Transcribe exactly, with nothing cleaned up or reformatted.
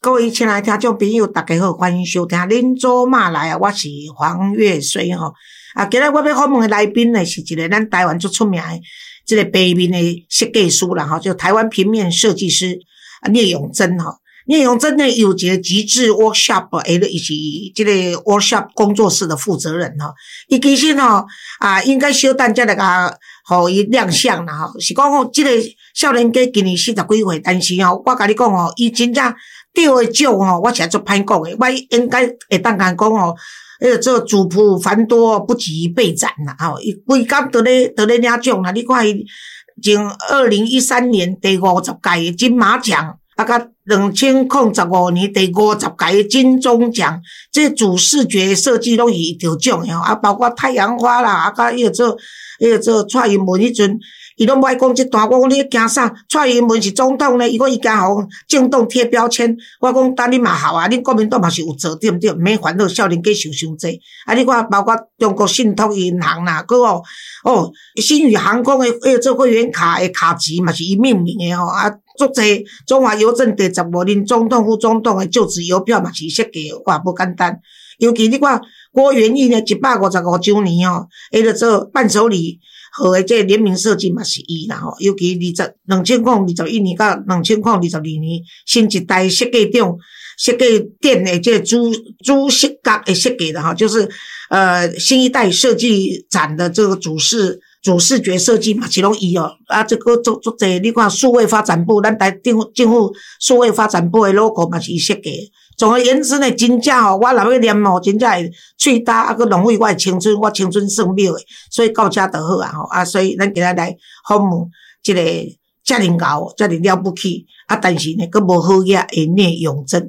各位亲爱的听众朋友，大家好，欢迎收听恁祖妈来啊，我是黄月水吼。啊，今日我要访问的来宾呢，是一个咱台湾最出名的这个平面的设计师啦，吼，就台湾平面设计师啊聂永贞吼。聂永贞呢有一个极致 workshop， 诶，伊是这个 workshop 工作室的负责人吼。伊其实吼啊，应该小等才来甲互伊亮相啦吼。是讲吼，这个少年家今年四十几岁，但是吼，我甲你讲吼，伊真正得的奖吼，我实在做歹讲的，我应该会当甲讲吼，迄个做主仆繁多不及备斩啦吼，伊规工都咧都咧领奖啦。你看伊从二零一三年第五十届的金马奖，啊，甲两千零十五年第五十届的金钟奖，这主视觉设计拢是伊得奖的吼，啊，包括太阳花啦，啊，甲迄个做迄个做蔡英文迄阵。伊拢不爱讲这段，我讲你惊啥？蔡英文是总统呢，伊讲伊惊互政党贴标签。我讲等你嘛好啊，恁国民党嘛是有做对毋对？毋免烦恼少年家想伤济。啊，你看包括中国信托银行啦，佮哦哦新宇航空的迄个做会员卡的卡级嘛是伊命名的吼啊，足济中华邮政第十五任总统、副总统的就职邮票嘛是伊设计的，哇不简单。尤其你看郭元义呢，一百五十五周年哦，迄个做伴手礼。和的这个联名设计嘛是伊啦吼，尤其二十两千零二十一年到两千零二十二年，新一代设计长设计店的这个朱朱色角的设计的哈，就是呃新一代设计展的这个主视主视觉设计嘛，是拢伊哦。啊，这个做做这你看数位发展部，咱台政府政府数位发展部的 logo 嘛是伊设计的。总而言之呢，真正吼，我若要念吼，真正会喙焦，啊，佮浪费我的青春，我青春算秒的，所以到这就好啊吼啊，所以咱今日来访问这个遮尔牛、遮尔了不起啊，但是呢，佮无好嘢的聂永贞。